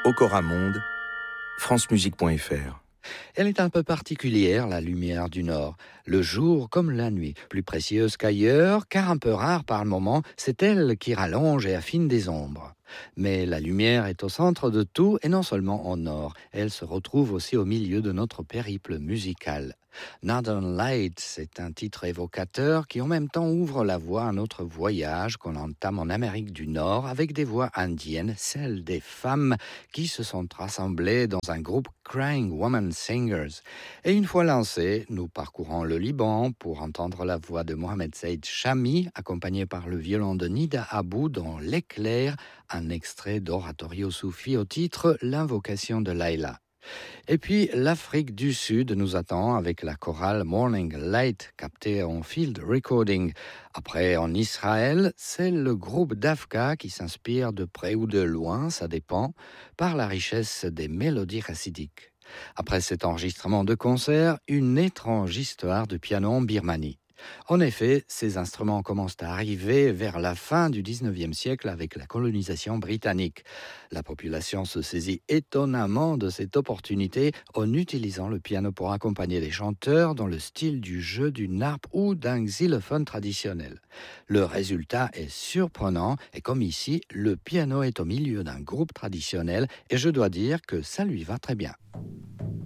Okora Monde, francemusique.fr. Elle est un peu particulière, la lumière du Nord. Le jour comme la nuit, plus précieuse qu'ailleurs, car un peu rare par le moment, c'est elle qui rallonge et affine des ombres. Mais la lumière est au centre de tout, et non seulement au Nord. Elle se retrouve aussi au milieu de notre périple musical. Northern Lights, c'est un titre évocateur qui en même temps ouvre la voie à notre voyage qu'on entame en Amérique du Nord avec des voix indiennes, celles des femmes qui se sont rassemblées dans un groupe Crying Woman Singers. Et une fois lancés, nous parcourons le Liban pour entendre la voix de Mohamed Saïd Chami, accompagné par le violon de Nida Abou dans L'éclair, un extrait d'Oratorio Soufi au titre L'invocation de Laïla. Et puis, l'Afrique du Sud nous attend avec la chorale Morning Light, captée en field recording. Après, en Israël, c'est le groupe Dafka qui s'inspire de près ou de loin, ça dépend, par la richesse des mélodies chassidiques. Après cet enregistrement de concert, une étrange histoire de piano en Birmanie. En effet, ces instruments commencent à arriver vers la fin du 19e siècle avec la colonisation britannique. La population se saisit étonnamment de cette opportunité en utilisant le piano pour accompagner les chanteurs dans le style du jeu d'une harpe ou d'un xylophone traditionnel. Le résultat est surprenant et comme ici, le piano est au milieu d'un groupe traditionnel et je dois dire que ça lui va très bien.